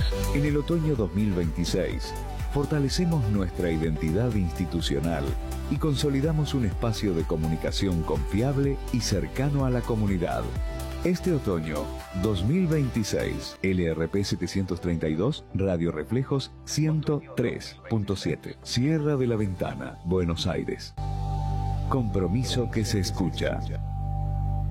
En el otoño 2026, fortalecemos nuestra identidad institucional y consolidamos un espacio de comunicación confiable y cercano a la comunidad. Este otoño 2026, LRP 732, Radio Reflejos 103.7, Sierra de la Ventana, Buenos Aires. Compromiso que se escucha.